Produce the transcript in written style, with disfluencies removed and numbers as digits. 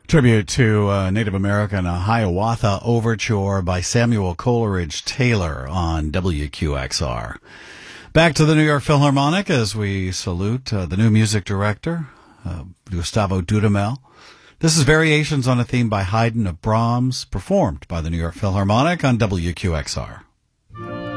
Tribute to Native American Hiawatha Overture by Samuel Coleridge Taylor on WQXR. Back to the New York Philharmonic as we salute the new music director, Gustavo Dudamel. This is Variations on a Theme by Haydn of Brahms, performed by the New York Philharmonic on WQXR.